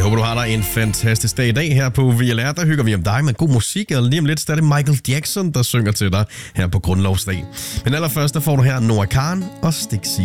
håber, du har dig en fantastisk dag i dag her på VLR. Der hygger vi om dig med god musik, og lige om lidt, der er det Michael Jackson, der synger til dig her på Grundlovsdag. Men allerførst, der får du her Noah Kahan og Stixi.